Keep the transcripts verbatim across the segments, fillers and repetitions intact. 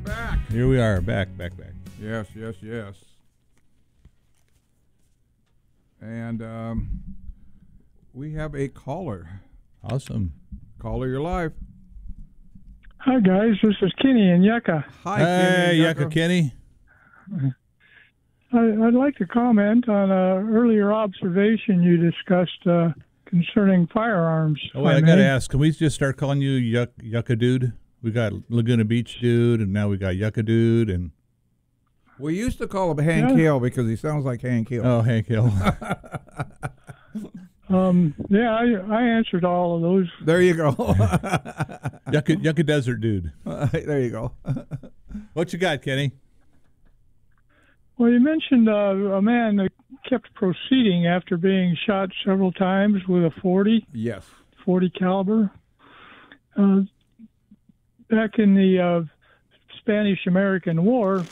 back. Here we are, back, back, back. Yes, yes, yes. And um, we have a caller. Awesome. Caller, you're live. Hi, guys. This is Kenny in Yucca. Hi, Hey, Kenny. Yucca Kenny. I, I'd like to comment on an earlier observation you discussed uh, concerning firearms. Oh, wait, I got to ask, can we just start calling you Yuck, Yucca Dude? We got Laguna Beach Dude, and now we got Yucca Dude, and... We used to call him Hank Yeah. Hill because he sounds like Hank Hill. Oh, Hank Hill. Um, yeah, I, I answered all of those. There you go. Yucca, Yucca Desert Dude. There you go. What you got, Kenny? Well, you mentioned uh, a man that kept proceeding after being shot several times with a forty, Yes. forty caliber. Uh, back in the uh, Spanish-American War,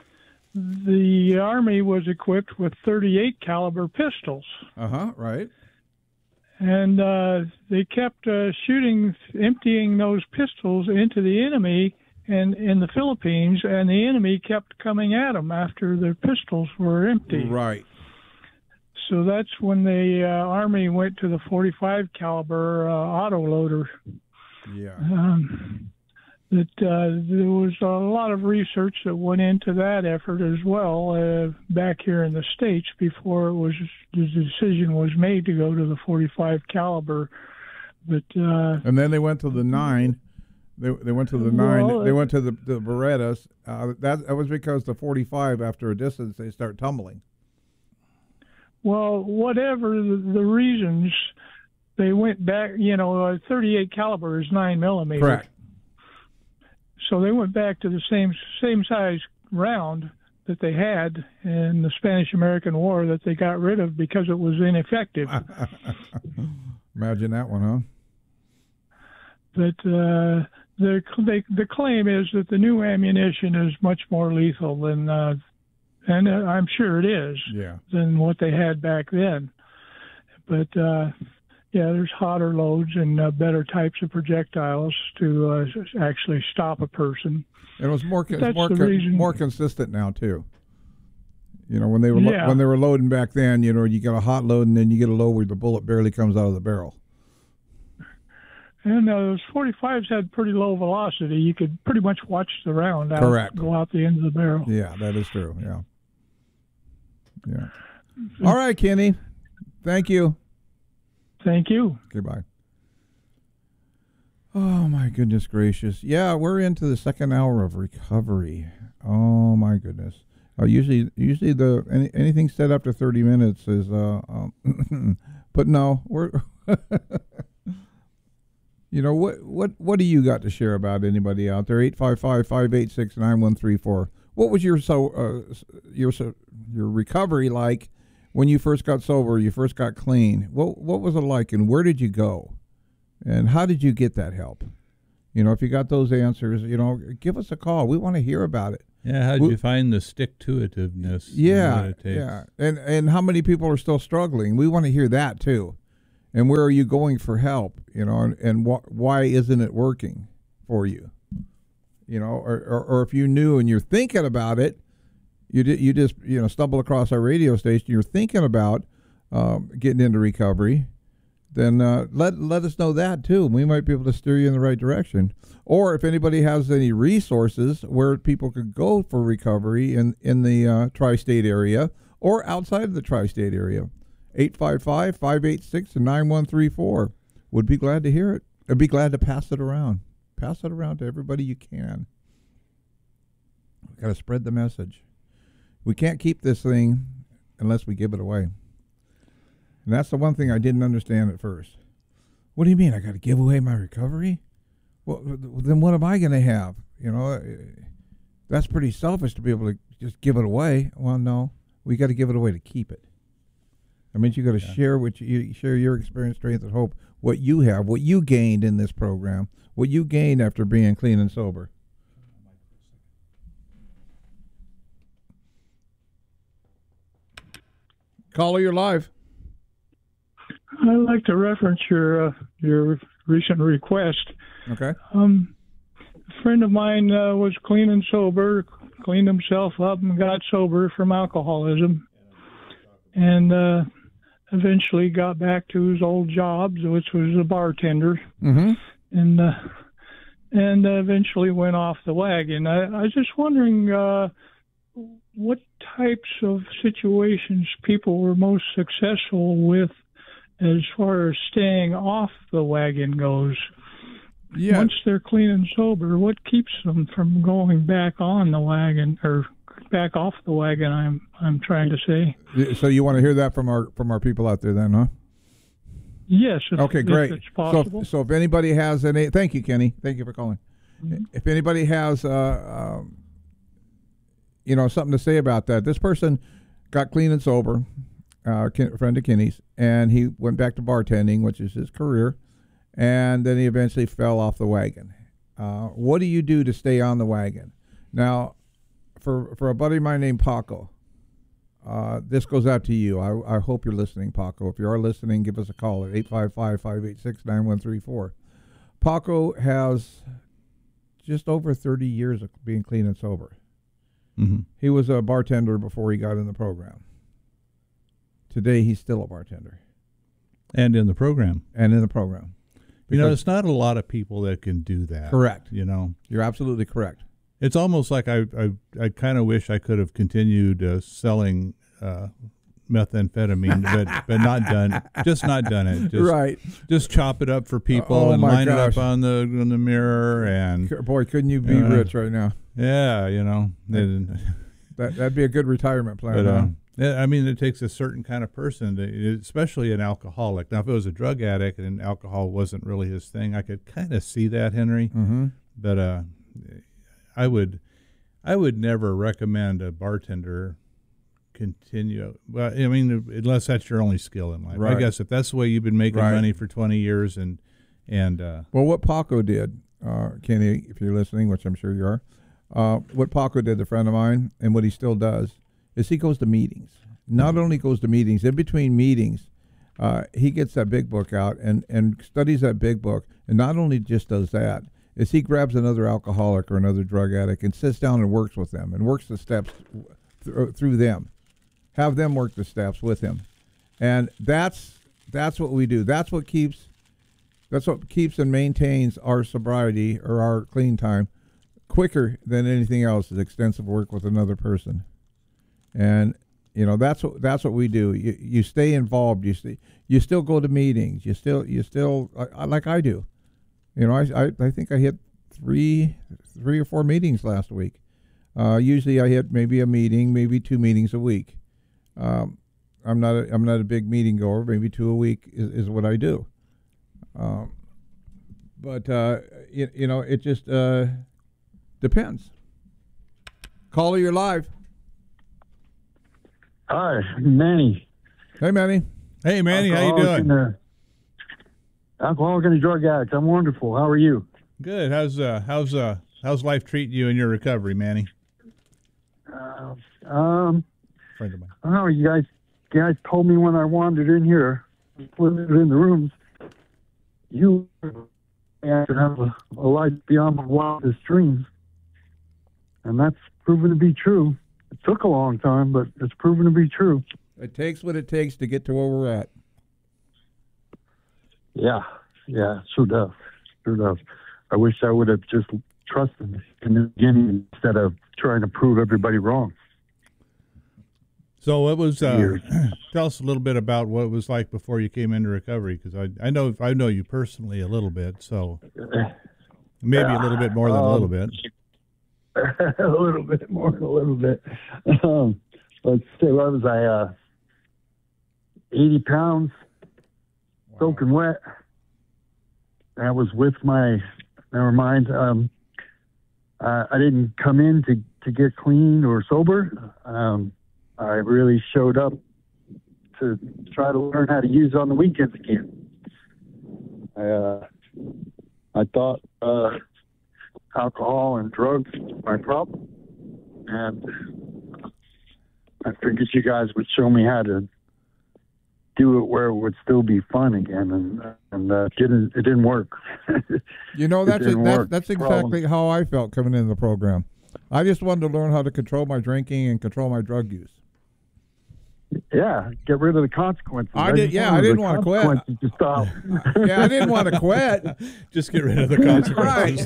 the Army was equipped with thirty-eight caliber pistols. Uh-huh, right. And uh, they kept uh, shooting, emptying those pistols into the enemy and in the Philippines, and the enemy kept coming at them after their pistols were empty. Right. So that's when the uh, Army went to the forty-five caliber uh, autoloader. Yeah. Um, that uh, there was a lot of research that went into that effort as well uh, back here in the States before it was the decision was made to go to the forty-five caliber. But uh, And then they went to the nine. They they went to the nine. Well, they went to the, the Berettas. Uh, that that was because the forty-five, after a distance, they start tumbling. well, whatever the, the reasons, they went back. You know, a thirty-eight caliber is nine millimeter. Correct. So they went back to the same same size round that they had in the Spanish-American War that they got rid of because it was ineffective. Imagine that one, huh? But uh, the they, the claim is that the new ammunition is much more lethal than, uh, and uh, I'm sure it is, Yeah. than what they had back then. But uh, yeah, there's hotter loads and uh, better types of projectiles to uh, actually stop a person. And it was more con- That's more the con- reason- more consistent now too. You know, when they were lo- Yeah. when they were loading back then, you know, you get a hot load and then you get a load where the bullet barely comes out of the barrel. And uh, those forty-fives had pretty low velocity. You could pretty much watch the round out, Correct. go out the end of the barrel. Yeah, that is true. Yeah. Yeah. All right, Kenny. Thank you. Thank you. Goodbye. Oh my goodness gracious! Yeah, we're into the second hour of recovery. Oh my goodness! Uh, usually, usually the any, anything said after thirty minutes is, uh, um, but no, we're. You know, what what what do you got to share about anybody out there? eight five five, five eight six, nine one three four. What was your so uh, your so, your recovery like when you first got sober? You first got clean. What what was it like, and where did you go, and how did you get that help? You know, if you got those answers, you know, give us a call. We want to hear about it. Yeah, how did We- you find the stick-to-itiveness? Yeah, that it takes? yeah, and and how many people are still struggling? We want to hear that too. And where are you going for help? You know, and, and wh- why isn't it working for you? You know, or, or or if you knew and you're thinking about it, you did you just you know stumble across our radio station. You're thinking about um, getting into recovery. Then uh, let let us know that too. We might be able to steer you in the right direction. Or if anybody has any resources where people could go for recovery in in the uh, tri-state area or outside of the tri-state area. eight five five, five eight six, nine one three four. Would be glad to hear it. I'd be glad to pass it around. Pass it around to everybody you can. We've got to spread the message. We can't keep this thing unless we give it away. And that's the one thing I didn't understand at first. What do you mean? I got to give away my recovery? Well, then what am I going to have? You know, that's pretty selfish to be able to just give it away. Well, no, we got to give it away to keep it. That means you got to Yeah. share what you share your experience, strength, and hope. What you have, what you gained in this program, what you gained after being clean and sober. Caller, you're live. I'd like to reference your uh, your recent request. Okay. Um, friend of mine uh, was clean and sober, cleaned himself up and got sober from alcoholism, and uh, eventually got back to his old job, which was a bartender, Mm-hmm. and uh, and eventually went off the wagon. I, I was just wondering uh, what types of situations people were most successful with as far as staying off the wagon goes. Yeah. Once they're clean and sober, what keeps them from going back on the wagon or back off the wagon? I'm I'm trying to say. So you want to hear that from our from our people out there, then, huh? Yes. If, Okay, great. If it's possible. So, if, so if anybody has any, thank you, Kenny. Thank you for calling. Mm-hmm. If anybody has, uh, um, you know, something to say about that, this person got clean and sober, uh, a friend of Kenny's, and he went back to bartending, which is his career, and then he eventually fell off the wagon. Uh, what do you do to stay on the wagon? Now, for for a buddy of mine named Paco, uh, this goes out to you. I, I hope you're listening, Paco. If you are listening, give us a call at eight five five, five eight six, nine one three four. Paco has just over thirty years of being clean and sober. Mm-hmm. He was a bartender before he got in the program. Today, he's still a bartender. And in the program. And in the program. You know, it's not a lot of people that can do that. Correct. You know, you're absolutely correct. It's almost like I I, I kind of wish I could have continued uh, selling uh, methamphetamine, but but not done, just not done it. Just, right. Just chop it up for people oh, and my line gosh. it up on the on the mirror and. Boy, couldn't you be uh, rich right now? Yeah, you know. That, that that'd be a good retirement plan. But, huh? uh, yeah, I mean, it takes a certain kind of person, to, especially an alcoholic. Now, if it was a drug addict and alcohol wasn't really his thing, I could kind of see that, Henry. Mm-hmm. But uh, I would, I would never recommend a bartender continue. Well, I mean, unless that's your only skill in life. Right. I guess if that's the way you've been making right. money for twenty years, and and uh, well, what Paco did, uh, Kenny, if you're listening, which I'm sure you are, uh, what Paco did, a friend of mine, and what he still does, is he goes to meetings. Not only goes to meetings, in between meetings, uh, he gets that big book out and, and studies that big book. And not only just does that, is he grabs another alcoholic or another drug addict and sits down and works with them and works the steps th- through them. Have them work the steps with him. And that's that's what we do. That's what keeps that's what keeps and maintains our sobriety or our clean time quicker than anything else, is extensive work with another person. And you know, that's what that's what we do. You you stay involved. You stay. You still go to meetings. You still you still I, I, like I do. You know, I, I I think I hit three three or four meetings last week. Uh, usually I hit maybe a meeting, maybe two meetings a week. Um, I'm not a, I'm not a big meeting goer. Maybe two a week is, is what I do. Um, but uh, you, you know, it just uh, depends. Caller, you're live. Hi, Manny. Hey, Manny. Hey, Manny, how you doing? Uh, alcoholic and a drug addict. I'm wonderful. How are you? Good. How's uh how's uh how's life treating you in your recovery, Manny? Uh, um, Friend of mine. I don't know. You guys, you guys told me when I wandered in here, when we were in the rooms, you have to have a, a life beyond my wildest dreams, and that's proven to be true. It took a long time, but it's proven to be true. It takes what it takes to get to where we're at. Yeah, yeah, sure does, sure does. I wish I would have just trusted in the beginning instead of trying to prove everybody wrong. So what was, uh, tell us a little bit about what it was like before you came into recovery, because I, I know I know you personally a little bit, so maybe a little bit more than um, a little bit. a little bit more than a little bit. Um, let's see, what was I, uh, eighty pounds, wow. Soaking wet. That was with my, never mind, um, uh, I didn't come in to, to get clean or sober. Um, I really showed up to try to learn how to use it on the weekends again. I, uh, I thought uh, alcohol and drugs were my problem, and I figured you guys would show me how to do it where it would still be fun again, and and uh, didn't it didn't work. You know, that's a, that's, work. that's exactly Problem. how I felt coming into the program. I just wanted to learn how to control my drinking and control my drug use. Yeah, get rid of the consequences. I did. just Yeah, wanted I didn't the want to quit. consequences to stop. Yeah, I didn't want to quit. Just get rid of the consequences.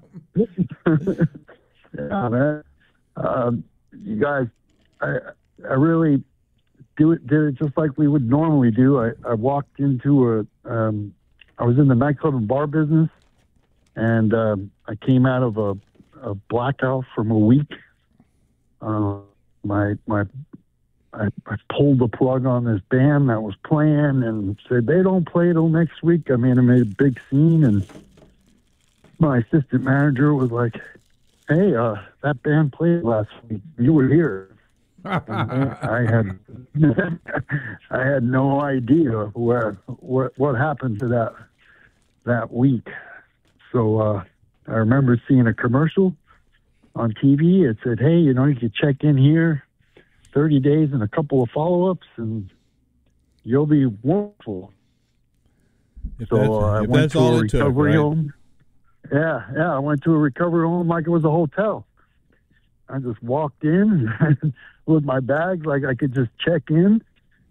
Right. Yeah, man. Um, you guys, I I really do it did it just like we would normally do. I, I walked into a um, I was in the nightclub and bar business, and um, I came out of a, a blackout from a week. Uh, my my I, I pulled the plug on this band that was playing and said they don't play till next week. I mean, I made a big scene, and my assistant manager was like, "Hey, uh, that band played last week. You were here." And I had I had no idea where what what happened to that that week. So uh, I remember seeing a commercial on T V. It said, "Hey, you know, you can check in here, thirty days and a couple of follow-ups, and you'll be wonderful." If So that's, uh, I if went that's to all a it took, recovery right? home. Yeah, yeah, I went to a recovery home like it was a hotel. I just walked in with my bags, like I could just check in.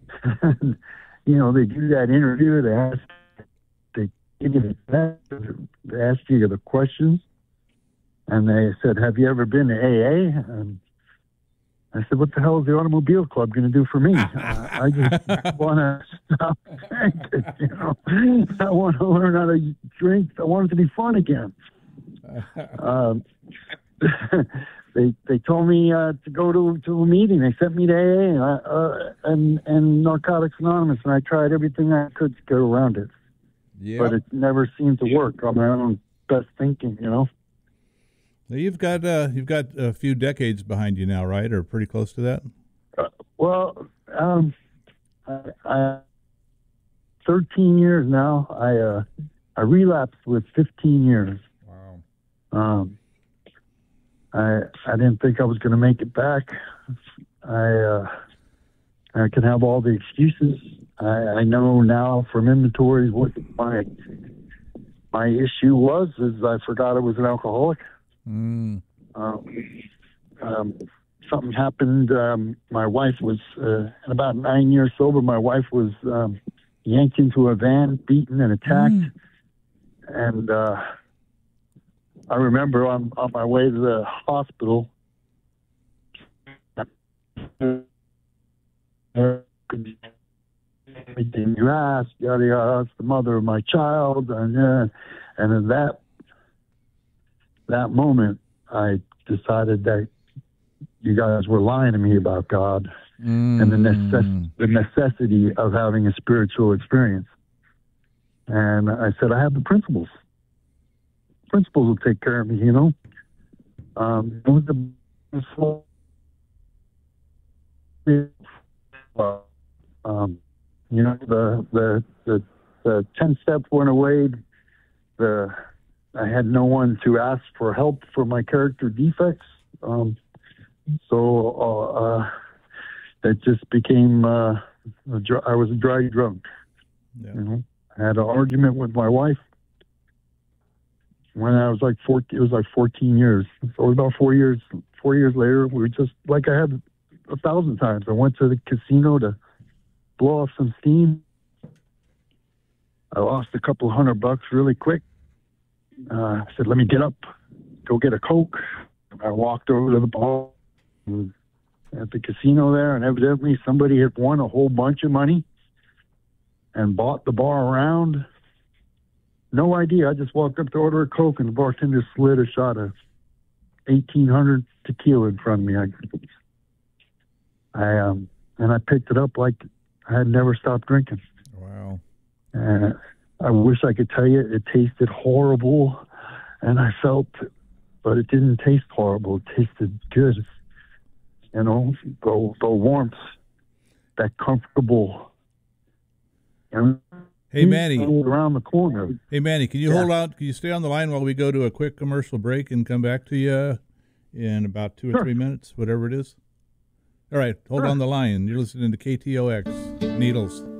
You know, they do that interview. They ask, they give you the they ask you the questions, and they said, "Have you ever been to A A?" And I said, "What the hell is the automobile club going to do for me? uh, I just want to stop drinking, you know. I want to learn how to drink. I want it to be fun again." Um, they they told me uh, to go to to a meeting. They sent me to A A and, I, uh, and and Narcotics Anonymous, and I tried everything I could to get around it, Yeah. but it never seemed to work on my own best thinking, you know. Now you've got uh, you've got a few decades behind you now, right, or pretty close to that? Uh, well, um, I, I thirteen years now. I uh, I relapsed with fifteen years. Wow. Um, I I didn't think I was going to make it back. I uh, I can have all the excuses. I, I know now from inventories what my my issue was. Is I forgot I was an alcoholic. Mm. Um, um, something happened. Um, my wife was uh, at about nine years sober. My wife was um, yanked into a van, beaten and attacked. Mm. And uh, I remember on, on my way to the hospital, everything you asked, yada yada. That's the mother of my child, and uh, and in that that moment, I decided that you guys were lying to me about God Mm. and the necess- the necessity of having a spiritual experience. And I said, I have the principles. Principles will take care of me, you know. Um, it was the, um, you know, the the the, the ten steps went away. The I had no one to ask for help for my character defects. Um, so uh, uh, it just became uh, a dr- I was a dry drunk. Yeah. You know, I had an argument with my wife when I was like fourteen. It was like fourteen years. So it was about four years. Four years later, we were just like I had a thousand times. I went to the casino to blow off some steam. I lost a couple hundred bucks really quick. Uh, I said, let me get up, go get a Coke. I walked over to the bar at the casino there, and evidently somebody had won a whole bunch of money and bought the bar around. No idea. I just walked up to order a Coke, and the bartender slid a shot of eighteen hundred tequila in front of me. I, I um, and I picked it up like I had never stopped drinking. Wow. And I wish I could tell you it tasted horrible, and I felt, but it didn't taste horrible. It tasted good. You know, the, the warmth, that comfortable. And Hey, Manny. around the corner. Hey, Manny, can you Yeah. hold out? Can you stay on the line while we go to a quick commercial break and come back to you in about two or Sure. three minutes, whatever it is? All right, hold Sure. on the line. You're listening to K T O X Needles.